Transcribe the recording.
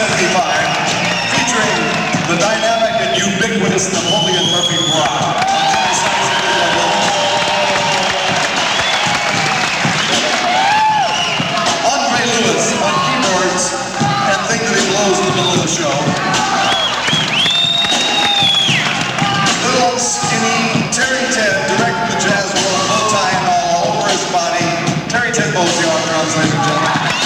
1975, featuring the dynamic and ubiquitous Napoleon Murphy Brock. Andre Lewis on keyboards, and think that he blows in the middle of the show. Little skinny Terry Ted, directing the jazz world, bow tie and all over his body. Terry Ted Mosey on drums, ladies and gentlemen.